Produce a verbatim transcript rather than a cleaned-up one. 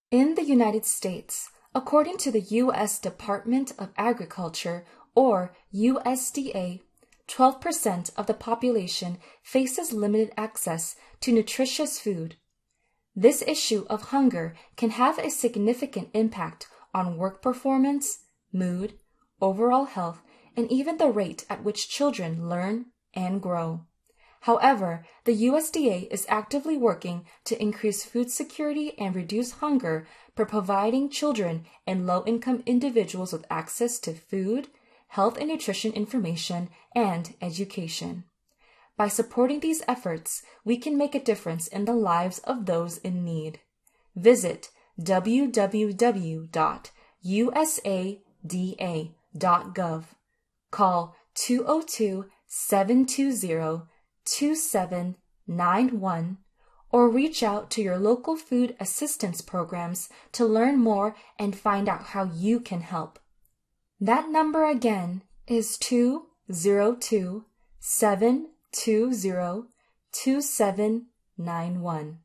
In the United States, according to the U S Department of Agriculture, or U S D A, twelve percent of the population faces limited access to nutritious food. This issue of hunger can have a significant impact on work performance, mood, overall health, and even the rate at which children learn and grow. However, the U S D A is actively working to increase food security and reduce hunger by providing children and low-income individuals with access to food, health and nutrition information, and education. By supporting these efforts, we can make a difference in the lives of those in need. Visit w w w dot u s a d a dot gov. Call two oh two, seven two zero, two seven nine one or reach out to your local food assistance programs to learn more and find out how you can help. That number again is two oh two, seven two zero, two seven nine one.